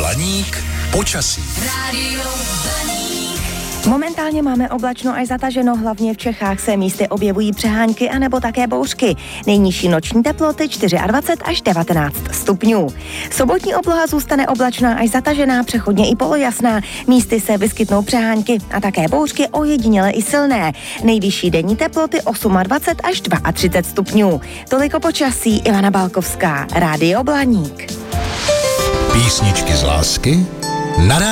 Blaník počasí. Rádio Blaník. Momentálně máme oblačno až zataženo, hlavně v Čechách se místy objevují přehánky anebo také bouřky. Nejnižší noční teploty 24 až 19 stupňů. Sobotní obloha zůstane oblačná až zatažená, přechodně i polojasná. Místy se vyskytnou přehánky a také bouřky, ojediněle i silné. Nejvyšší denní teploty 28 až 32 stupňů. Toliko počasí, Ivana Balkovská, Rádio Blaník. Písničky z lásky na